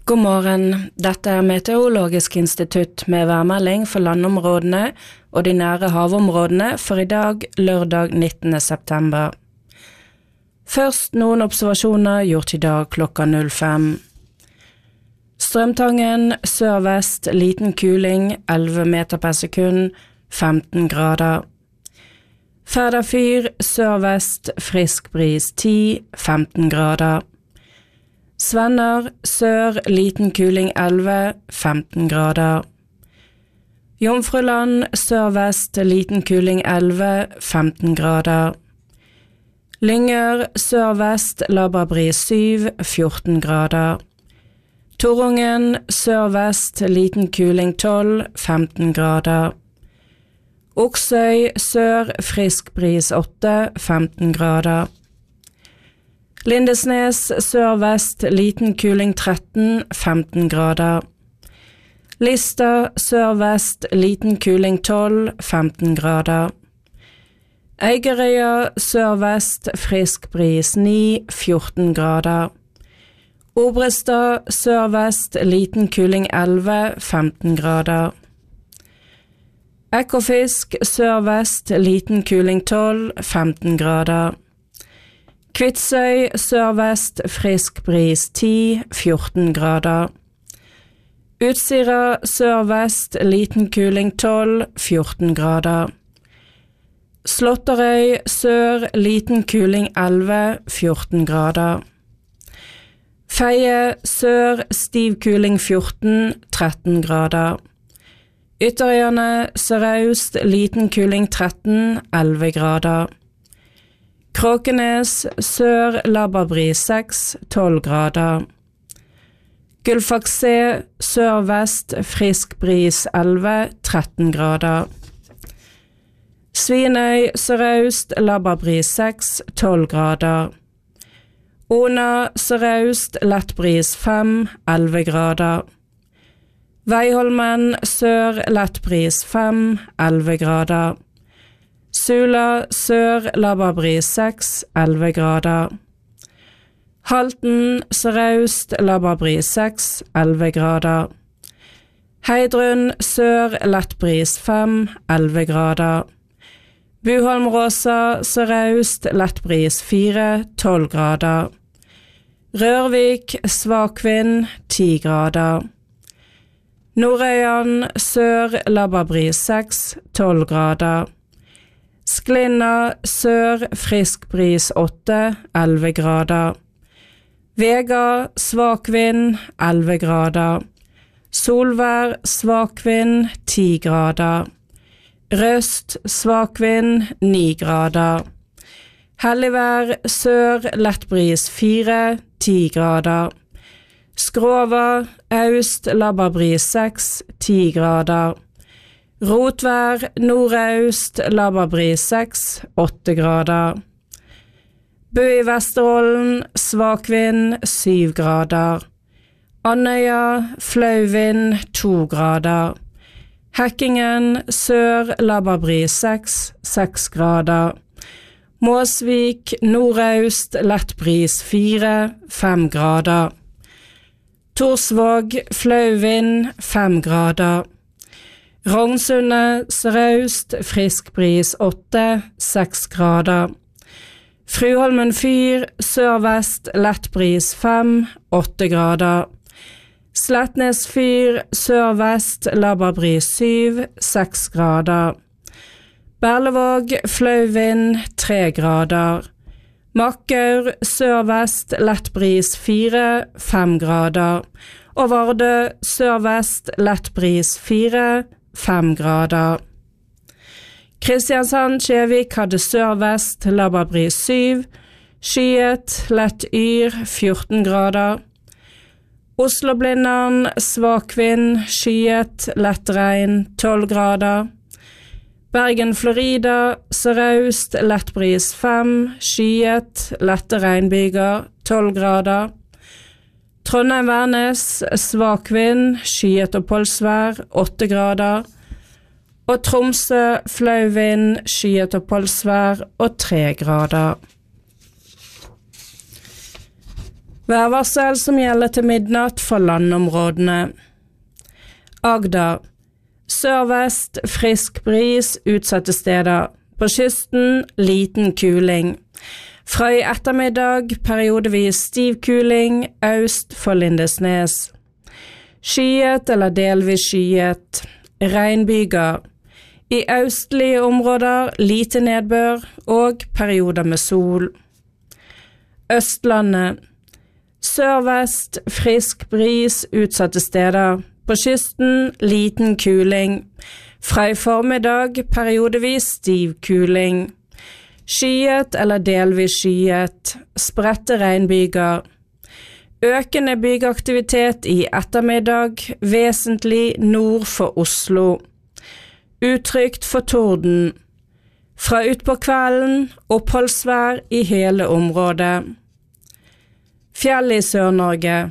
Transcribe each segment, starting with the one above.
God morgen, dette Meteorologisk institutt med værmelding for landområdene og de nære havområdene for i dag, lørdag 19. september. Først noen observasjoner gjort i dag klokka 05. Strømtangen, sør-vest, liten kuling, 11 meter per sekund, 15 grader. Færderfyr, sør-vest, frisk bris 10, 15 grader. Svenner, sør, liten kuling 11, 15 grader. Jomfruland, sør-vest, liten kuling 11, 15 grader. Lyngør, sør-vest, laberbris 7, 14 grader. Torungen, sør-vest, liten kuling 12, 15 grader. Oksøy, sør, frisk bris 8, 15 grader. Lindesnes, sør-vest, liten kuling 13, 15 grader. Lista, sør-vest, liten kuling 12, 15 grader. Eigerøya, sør-vest, frisk bris 9, 14 grader. Obrestad, sør-vest, liten kuling 11, 15 grader. Ekofisk, sør-vest, liten kuling 12, 15 grader. Kvitsøy, sør-vest, frisk bris 10, 14 grader. Utsira, sør-vest, liten kuling 12, 14 grader. Slåtterøy, sør, liten kuling 11, 14 grader. Feie, sør, stiv kuling 14, 13 grader. Ytterøyene, sørøst, liten kuling 13, 11 grader. Kråkenes, sør, laberbris 6, 12 grader. Gullfaks-C, sør-vest, frisk bris 11, 13 grader. Svinøy, sørøst, laberbris 6, 12 grader. Ona, sørøst, lettbris 5, 11 grader. Veiholmen, sør, lettbris 5, 11 grader. Sula, sør, laberbris 6, 11 grader. Halten, sørøst, laberbris 6, 11 grader. Heidrun, sør, lettbris 5, 11 grader. Buholmråsa, sørøst, lettbris 4, 12 grader. Rørvik, svak vind, 10 grader. Nordøyan, sør, laberbris 6, 12 grader. Sklinna, sør, frisk bris 8, 11 grader. Vega, svak vind, 11 grader. Solvær, svak vind, 10 grader. Røst, svak vind, 9 grader. Helligvær, sør, lettbris 4, 10 grader. Skrova, øst, laberbris 6, 10 grader. Rotvær, nordøst, laberbris 6, 8 grader. Bø i Vesterålen, svak vind, 7 grader. Andøya, flau vind, 2 grader. Hekkingen, sør, laberbris 6, 6 grader. Måsvik, nordøst, lettbris 4, 5 grader. Torsvåg, flau vind, 5 grader. Rognsundet, sørøst, frisk bris 8, 6 grader. Fruholmen fyr, sør-vest, lettbris 5, 8 grader. Slettnes fyr, sør-vest, laberbris 7, 6 grader. Berlevåg, flau vind, 3 grader. Makkaur, sør-vest, lettbris 4, 5 grader. Og Vardø, sør-vest, lettbris 4, 5 grader. Kristiansand-Kjevik hadde sør-vest, laberbris 7, skyet, lett yr, 14 grader. Oslo-Blindern, svak vind, skyet, lett regn, 12 grader. Bergen-Florida, sørøst, lettbris 5, skyet, lette regnbyger, 12 grader. Trondheim-Værnes, svak vind, skyet og polsvær, 8 grader. Og Tromsø, flau vind, skyet og polsvær og 3 grader. Værvarsel som gjelder til midnatt for landområdene. Agder. Sørvest, frisk bris, utsatte steder. På kysten, liten kuling. Fra i ettermiddag, periodevis stiv kuling, øst for Lindesnes. Skyet eller delvis skyet. Regnbyger. I østlige områder, lite nedbør og perioder med sol. Østlandet. Sørvest, frisk bris, utsatte steder. På kysten, liten kuling. Fra i formiddag, periodevis stiv kuling. Skyet eller delvis skyet. Spredte regnbyger. Økende bygeaktivitet i ettermiddag, vesentlig nord for Oslo. Utrygt for torden. Fra utpå kvelden, oppholdsvær i hele området. Fjell i Sør-Norge.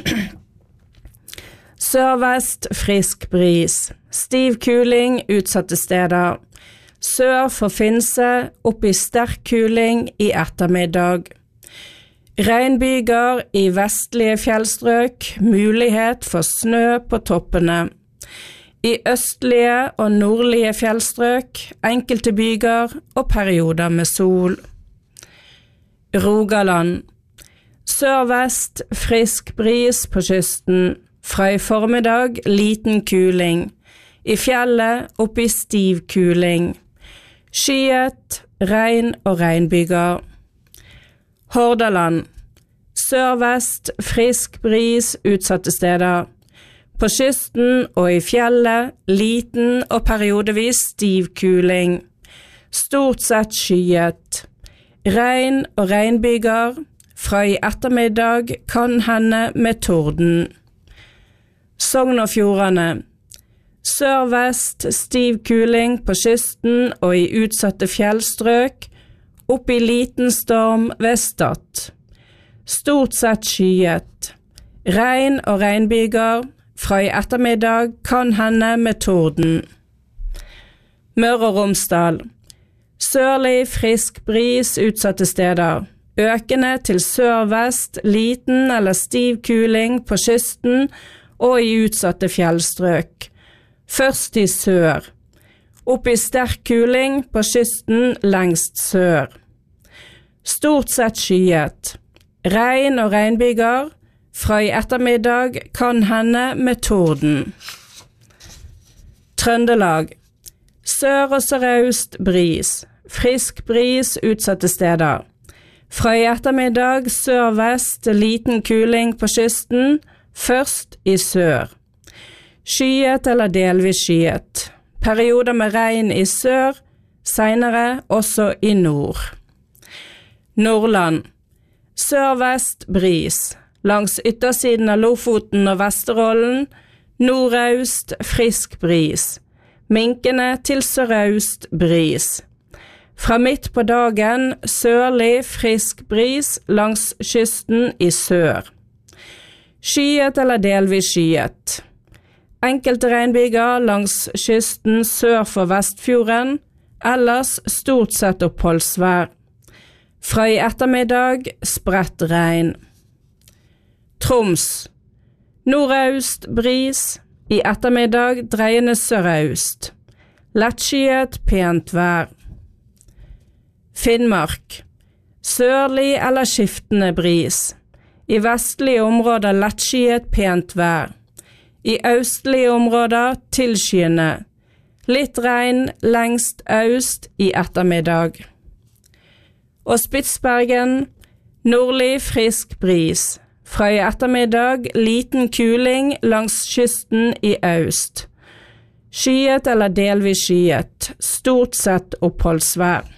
Sørvest, frisk bris. Stiv kuling, utsatte steder. Sør for Finse, opp i sterk kuling i ettermiddag. Regnbyger i vestlige fjellstrøk, mulighet for snø på toppene. I østlige og nordlige fjellstrøk, enkelte byger og perioder med sol. Rogaland. Sørvest, frisk bris på kysten. Fra i formiddag, liten kuling. I fjellet, opp i stiv kuling. Skyet, regn og regnbyger. Hordaland. Sørvest, frisk bris, utsatte steder. På kysten og i fjellet, liten og periodevis stiv kuling. Stort sett skyet. Regn og regnbyger. Fra i ettermiddag kan hende med torden. Sogn og Fjordane. Sørvest, stiv kuling på kysten og i utsatte fjellstrøk, opp i liten storm ved Stad. Stort sett skyet. Regn og regnbyger. Fra i ettermiddag kan hende med torden. Møre og Romsdal. Sørlig, frisk bris, utsatte steder. Økende til sørvest, liten eller stiv kuling på kysten og i utsatte fjellstrøk. Først i sør. Opp i sterk kuling på kysten lengst sør. Stort sett skyet. Regn og regnbyger. Fra i ettermiddag kan hende med torden. Trøndelag. Sør og sørøst bris. Frisk bris, utsatte steder. Fra i ettermiddag sørvest, liten kuling på kysten, først i sør. Skyet eller delvis skyet. Perioder med regn i sør, senere også i nord. Nordland. Sørvest bris. Langs yttersiden av Lofoten og Vesterålen, nordøst frisk bris. Minkende til sørøst bris. Fra midt på dagen sørlig frisk bris langs kysten i sør. Skyet eller delvis skyet. Enkelte regnbyger langs kysten sør for Vestfjorden, ellers stort sett oppholdsvær. Fra i ettermiddag spredt regn. Troms. Nordøst bris, i ettermiddag dreiende sørøst. Lettskyet, pent vær. Finnmark. Sørlig eller skiftende bris. I vestlige områder lettskyet, pent vær. I østlige områder tilskyende. Litt regn lengst øst i ettermiddag. Og Spitsbergen. Nordlig frisk bris. Fra i ettermiddag liten kuling langs kysten i øst. Skyet eller delvis skyet. Stort sett oppholdsvær.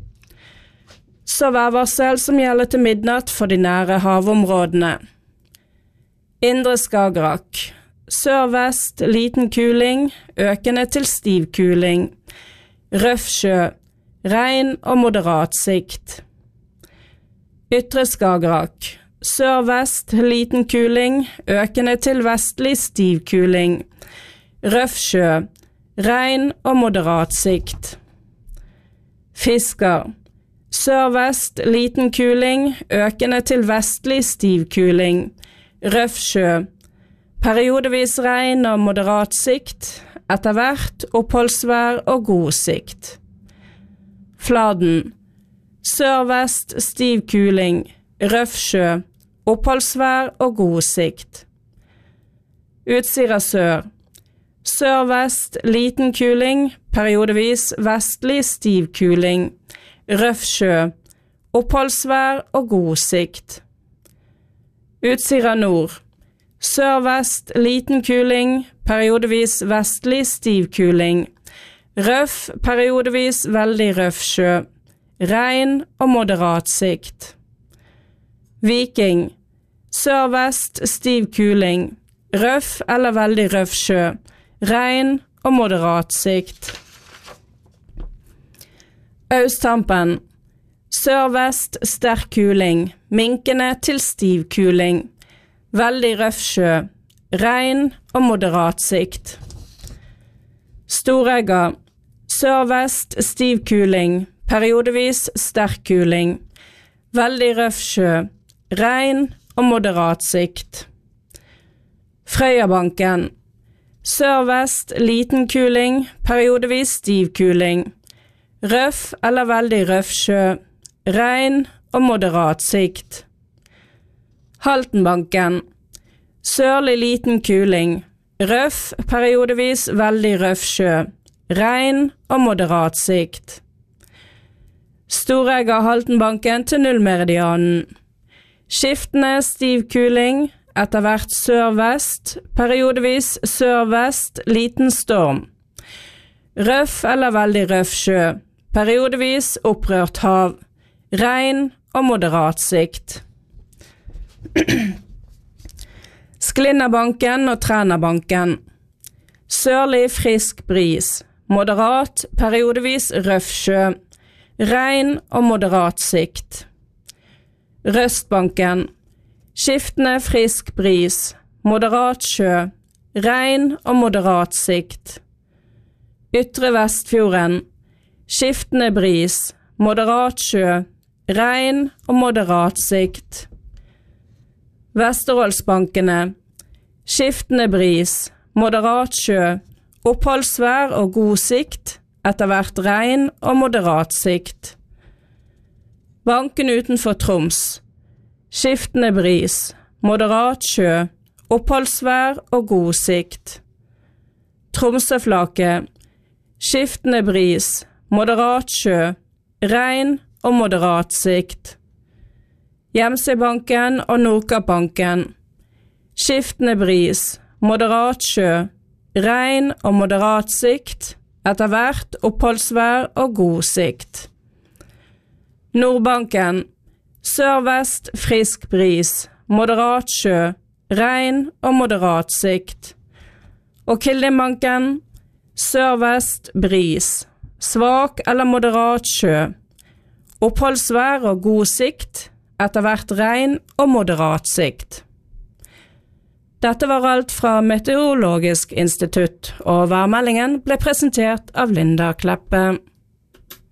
Så værvarsel som gjelder til midnatt for de nære havområdene. Indre Skagerrak. Sørvest, liten kuling, økende til stiv kuling. Røff sjø, regn og moderat sikt. Ytre Skagerrak. Sørvest, liten kuling, økende til vestlig stiv kuling. Røff sjø, regn og moderat sikt. Fisker. Sørvest liten kuling, økende til vestlig stiv kuling. Røff sjø. Periodevis regn og moderat sikt, etter hvert oppholdsvær og god sikt. Fladen. Sørvest stiv kuling, røff sjø, oppholdsvær og god sikt. Utsira sør. Sørvest liten kuling, periodevis vestlig stiv kuling. Røff sjø, oppholdsvær og god sikt. Utsira nord. Sørvest liten kuling, periodevis vestlig stiv kuling. Røff, periodevis veldig røff sjø. Regn og moderat sikt. Viking. Sørvest stiv kuling. Røff eller veldig røff sjø. Regn og moderat sikt. Austhampen. Sørvest sterk kuling, minkende til stiv kuling. Veldig røff sjø, regn og moderat sikt. Storegga. Sørvest stiv kuling, periodevis sterk kuling. Veldig røff sjø, regn og moderat sikt. Frøyabanken. Sørvest liten kuling, periodevis stiv kuling. Røff eller veldig røff sjø, regn og moderat sikt. Haltenbanken. Sørlig liten kuling, røff, periodevis veldig røff sjø, regn og moderat sikt. Storegga Haltenbanken til nullmeridianen. Skiftende stiv kuling, etter hvert sørvest, periodevis sørvest, liten storm. Røff eller veldig røff sjø, periodevis opprørt hav, regn og moderat sikt. Sklinnabanken og Trænabanken. Sørlig frisk bris, moderat, periodevis røff sjø, regn og moderat sikt. Røstbanken. Skiftende frisk bris, moderat sjø, regn og moderat sikt. Ytre Vestfjorden. Skiftende bris, moderat sjø, regn og moderat sikt. Vesterålsbankene. Skiftende bris, moderat sjø, oppholdsvær og god sikt, etter hvert regn og moderat sikt. Banken utenfor Troms. Skiftende bris, moderat sjø, oppholdsvær og god sikt. Tromsøflaket. Skiftende bris, moderat sjø, regn og moderat sikt. Gjemsøybanken og Nordkappbanken. Skiftende bris, moderat sjø, regn og moderat sikt, etter hvert oppholdsvær og god sikt. Nordbanken. Sørvest frisk bris, moderat sjø, regn og moderat sikt. Og Kildingbanken. Sørvest bris, svak eller moderat sjø, oppholdsvær og god sikt, etter hvert regn og moderat sikt. Dette var alt fra Meteorologisk institutt, og værmeldingen ble presentert av Linda Kleppe.